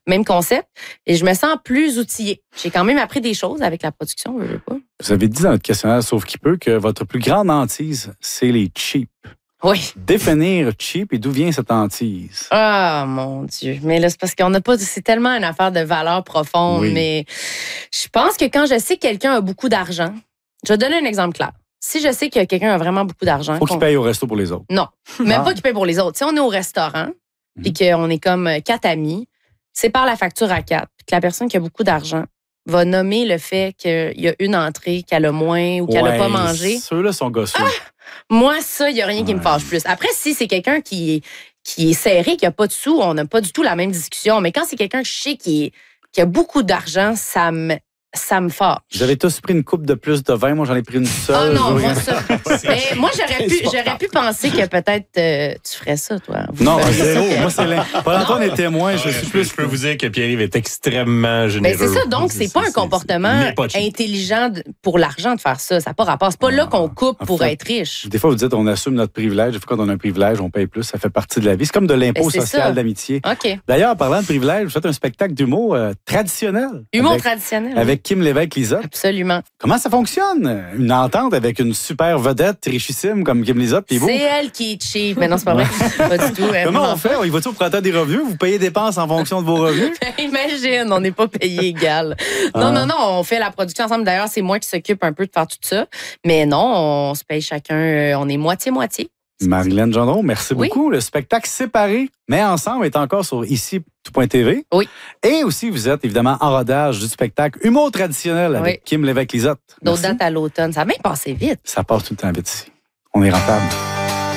même concept. Et je me sens plus outillée. J'ai quand même appris des choses avec la production, je veux pas. Vous avez dit dans notre questionnaire, sauf qu'il peut, que votre plus grande hantise, c'est les cheap. Oui. Définir cheap et d'où vient cette hantise? Ah, mon Dieu. Mais là, c'est parce qu'on n'a pas. C'est tellement une affaire de valeur profonde. Oui. Mais je pense que quand je sais que quelqu'un a beaucoup d'argent, je vais donner un exemple clair. Si je sais que quelqu'un a vraiment beaucoup d'argent. Faut qu'il paye au resto pour les autres. Non. Même pas qu'il paye pour les autres. Si on est au restaurant, puis qu'on est comme 4 amis, c'est par la facture à 4. Puis que la personne qui a beaucoup d'argent va nommer le fait qu'il y a une entrée qu'elle a moins ou qu'elle n'a pas mangé. Ceux-là sont gosseux. Moi, ça, il n'y a rien qui me fâche plus. Après, si c'est quelqu'un qui est serré, qui n'a pas de sous, on n'a pas du tout la même discussion. Mais quand c'est quelqu'un que je sais qui a beaucoup d'argent, ça me fâche. Vous avez tous pris une coupe de plus de vin. Moi, j'en ai pris une seule. Ah non, moi, ça. Mais moi, j'aurais pu penser que peut-être tu ferais ça, toi. Non, zéro. Moi, c'est Paul-Antoine est témoin. Je peux vous dire que Pierre-Yves est extrêmement généreux. Mais c'est ça, donc c'est pas un comportement intelligent pour l'argent de faire ça. Ça n'a pas rapport. C'est pas là qu'on coupe pour être riche. Des fois, vous dites on assume notre privilège. Des fois, quand on a un privilège, on paye plus. Ça fait partie de la vie. C'est comme de l'impôt social d'amitié. OK. D'ailleurs, parlant de privilège, vous faites un spectacle d'humour traditionnel. Humour traditionnel. Avec Kim Lévesque-Lizotte. Absolument. Comment ça fonctionne? Une entente avec une super vedette richissime comme Kim Lizotte. C'est elle qui est cheap. Mais non, c'est pas vrai. Pas du tout. Comment on fait? Il va-tu au printemps des revenus? Vous payez dépenses en fonction de vos revenus? Imagine, on n'est pas payé égal. Non, on fait la production ensemble. D'ailleurs, c'est moi qui s'occupe un peu de faire tout ça. Mais non, on se paye chacun. On est moitié-moitié. Marilyn Gendron, merci beaucoup. Le spectacle séparé, mais ensemble, est encore sur ici.tv. Oui. Et aussi, vous êtes évidemment en rodage du spectacle Humour traditionnel avec Kim Lévesque-Lizotte. D'autres dates à l'automne. Ça va bien passer vite. Ça passe tout le temps vite ici. On est rentable.